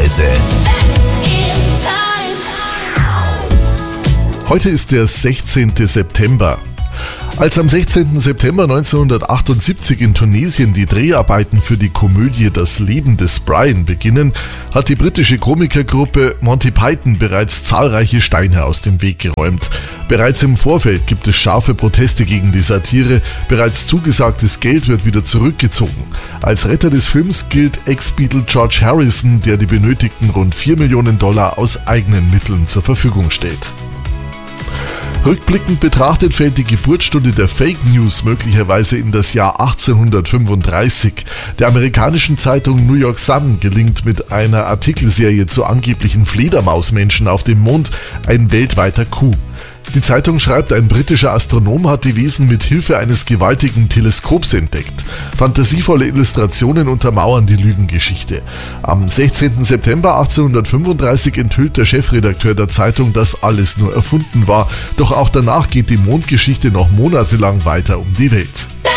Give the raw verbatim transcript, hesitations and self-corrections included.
Zeitreise. Heute ist der sechzehnten September. Als am sechzehnten September neunzehnhundertachtundsiebzig in Tunesien die Dreharbeiten für die Komödie Das Leben des Brian beginnen, hat die britische Komikergruppe Monty Python bereits zahlreiche Steine aus dem Weg geräumt. Bereits im Vorfeld gibt es scharfe Proteste gegen die Satire, bereits zugesagtes Geld wird wieder zurückgezogen. Als Retter des Films gilt Ex-Beatle George Harrison, der die benötigten rund vier Millionen Dollar aus eigenen Mitteln zur Verfügung stellt. Rückblickend betrachtet fällt die Geburtsstunde der Fake News möglicherweise in das Jahr achtzehnhundertfünfunddreißig. Der amerikanischen Zeitung New York Sun gelingt mit einer Artikelserie zu angeblichen Fledermausmenschen auf dem Mond ein weltweiter Coup. Die Zeitung schreibt, ein britischer Astronom hat die Wesen mit Hilfe eines gewaltigen Teleskops entdeckt. Fantasievolle Illustrationen untermauern die Lügengeschichte. Am sechzehnten September achtzehnhundertfünfunddreißig enthüllt der Chefredakteur der Zeitung, dass alles nur erfunden war. Doch auch danach geht die Mondgeschichte noch monatelang weiter um die Welt.